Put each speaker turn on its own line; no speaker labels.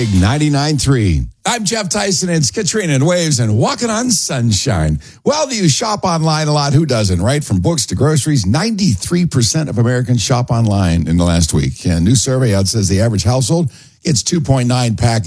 Big 99.3. I'm Jeff Tyson. It's Katrina and Waves and Walking on Sunshine. Well, do you shop online a lot? Who doesn't, right? From books to groceries, 93% of Americans shop online in the last week. A new survey out says the average household gets 2.9 packages